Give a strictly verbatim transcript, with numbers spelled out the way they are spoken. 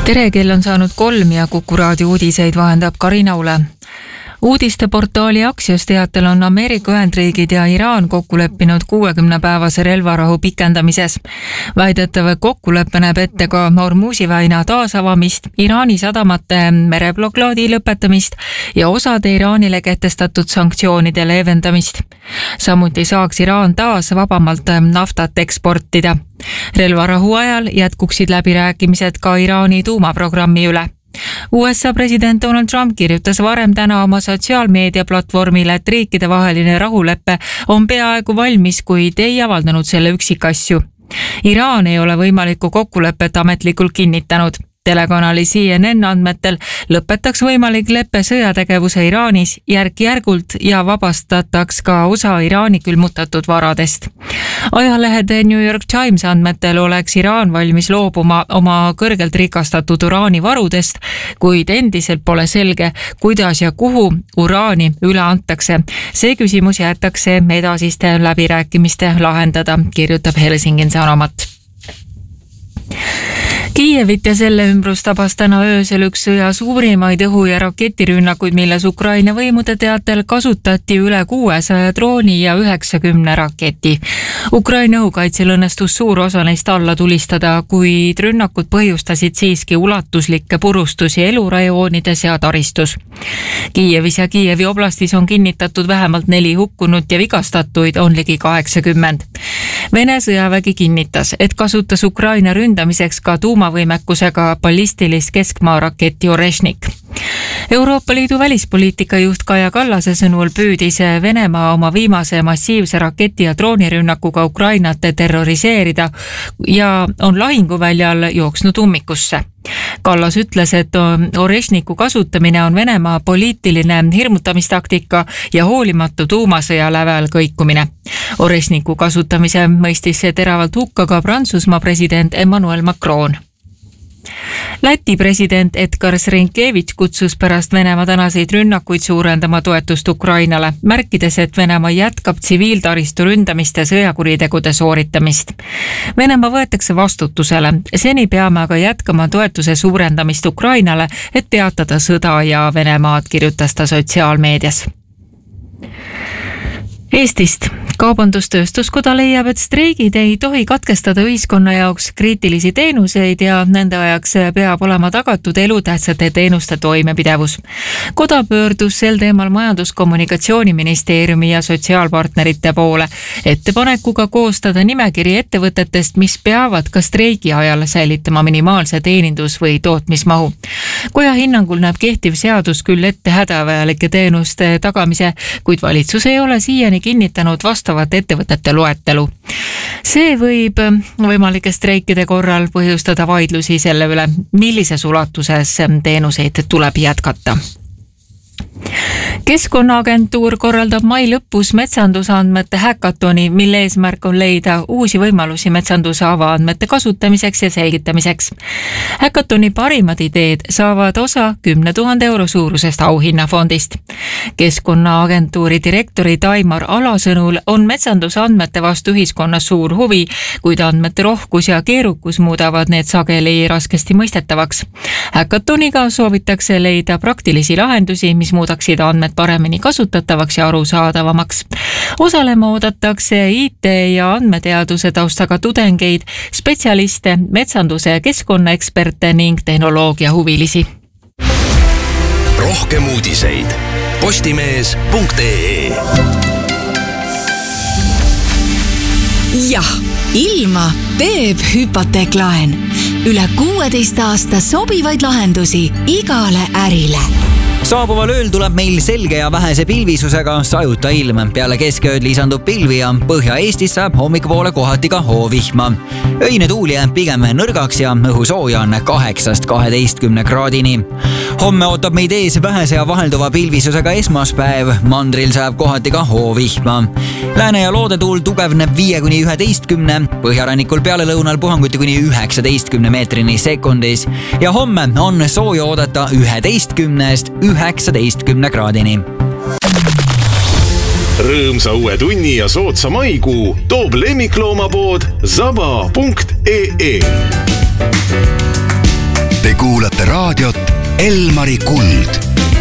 tere, kell on saanud kolm ja Kuku raadio uudiseid vahendab Karina Ule. Uudisteportaali Axios teatel on Ameerika Ühendriigid ja Iraan kokku leppinud kuuekümne päevase relvarahu pikendamises. Väidetav kokkulepe näeb ette ka Hormuzi väina taasavamist, Iraani sadamate mereblokaadi lõpetamist ja osade Iraanile kehtestatud sanktsioonide leevendamist. Samuti saaks Iraan taas vabamalt naftat eksportida. Relvarahu ajal jätkuksid läbirääkimised ka Iraani tuumaprogrammi üle. U S A president Donald Trump kirjutas varem täna oma sotsiaalmeediaplatvormile, et riikide vaheline rahulepe on peaaegu valmis, kuid ei avaldanud selle üksikasju. Iraan ei ole võimalikku kokkulepet ametlikult kinnitanud. Telekanali C N N andmetel lõpetaks võimalik leppe sõjategevuse Iraanis järk-järgult ja vabastataks ka osa Iraani külmutatud varadest. Ajalehe The New York Times andmetel oleks Iraan valmis loobuma oma kõrgelt rikastatud uraani varudest, kuid endiselt pole selge, kuidas ja kuhu uraani üle antakse. See küsimus jäetakse edasiste läbirääkimiste lahendada, kirjutab Helsingin Sanomat. Kiievit ja selle ümbrus tabas täna öösel üks sõja suurimaid õhu- ja raketirünnakuid, milles Ukraina võimude teatel kasutati üle kuuesaja drooni ja üheksakümne raketi. Ukraina õhukaitsel õnnestus suur osa neist alla tulistada, kuid rünnakud põhjustasid siiski ulatuslikke purustusi elurajoonides ja taristus. Kiievis ja Kiievi oblastis on kinnitatud vähemalt neli hukkunut ja vigastatuid on ligi kaheksakümmend. Vene sõjavägi kinnitas, et kasutas Ukraina ründamiseks ka tuumavõimekusega ballistilist keskmaa raketi Oreshnik. Euroopa Liidu välispoliitika juht Kaja Kallase sõnul püüdis Venemaa oma viimase massiivse raketi- ja droonirünnakuga Ukrainat terroriseerida ja on lahinguväljal jooksnud ummikusse. Kallas ütles, et Oreshniku kasutamine on Venemaa poliitiline hirmutamistaktika ja hoolimatu tuumasõja lävel kõikumine. Oreshniku kasutamise mõistis teravalt hukka ka Prantsusmaa president Emmanuel Macron. Läti president Edgar Rinkevitš kutsus pärast Venemaa tänaseid rünnakuid suurendama toetust Ukrainale, märkides, et Venemaa jätkab tsiviiltaristu ründamist ja sõjakuritegude sooritamist. Venemaa võetakse vastutusele, seni peame aga jätkama toetuse suurendamist Ukrainale, et peatada sõda ja Venemaad, kirjutas ta sotsiaalmeedias. Eestist. Kaubandustööstuskoda leiab, et streigid ei tohi katkestada ühiskonna jaoks kriitilisi teenuseid ja nende ajaks peab olema tagatud elutähtsate teenuste toimepidevus. Koda pöördus sel teemal Majandus-kommunikatsiooniministeeriumi ja sotsiaalpartnerite poole ettepanekuga koostada nimekiri ettevõtetest, mis peavad ka streigi ajal säilitama minimaalse teenindus- või tootmismahu. Koja hinnangul näeb kehtiv seadus küll ette hädavajalike teenuste tagamise, kuid valitsus ei ole siiani kinnitanud vastavat ettevõtete loetelu. See võib võimalike streikide korral põhjustada vaidlusi selle üle, millises ulatuses teenuseid tuleb jätkata. Keskkonnaagentuur korraldab mai lõpus metsandusandmete häkatoni, mille eesmärk on leida uusi võimalusi metsanduse avaandmete kasutamiseks ja selgitamiseks. Häkatoni parimad ideed saavad osa kümne tuhande euro suurusest auhinnafondist. Keskkonnaagentuuri direktori Taimar Ala sõnul on metsandusandmete vastu ühiskonnas suur huvi, kuid andmete rohkus ja keerukus muudavad need sageli raskesti mõistetavaks. Häkatoniga soovitakse leida praktilisi lahendusi, mis muudaksid andmed paremini kasutatavaks ja arusaadavamaks. Osalema oodatakse I T ja andmeteaduse taustaga tudengeid, spetsialiste, metsanduse ja keskkonnaeksperte ning tehnoloogia huvilisi. Rohkem uudiseid postimees punkt ee. Jah, ilma teeb hüpoteeklaen. Üle kuueteist aasta sobivaid lahendusi igale ärile. Saabuval ööl tuleb meil selge ja vähese pilvisusega sajuta ilm. Peale keskööd lisandub pilvi ja Põhja-Eestis saab hommikupoole kohati ka hoovihma. Öine tuul jääb pigem nõrgaks ja õhusooja on kaheksast kaheteistkümne kraadini. Homme ootab meid ees vähese ja vahelduva pilvisusega esmaspäev. Mandril saab kohati ka hoovihma. Lääne ja loodetuul tugevneb viie kuni üheteistkümne, põhjarannikul peale lõunal puhanguti kuni üheksateistkümne meetrini sekundis ja homme on sooja oodata üheteistkümnest üheksateistkümne kraadini. Rõõmsa uue tunni ja sootsa maikuu toob lemmikloomapood zaba punkt ee. Te kuulate raadiot Elmari Kuld.